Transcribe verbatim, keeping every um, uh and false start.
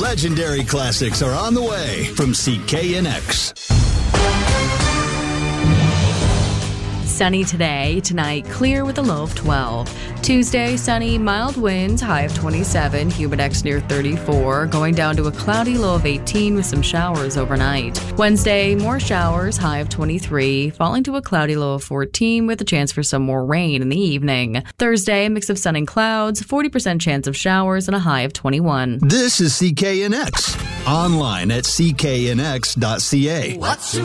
Legendary classics are on the way from C K N X. Sunny today, tonight clear with a low of twelve. Tuesday, sunny, mild winds, high of twenty-seven, humidex near thirty-four, going down to a cloudy low of eighteen with some showers overnight. Wednesday, more showers, high of twenty-three, falling to a cloudy low of fourteen with a chance for some more rain in the evening. Thursday, a mix of sun and clouds, forty percent chance of showers and a high of twenty-one. This is C K N X, online at c k n x dot c a. What's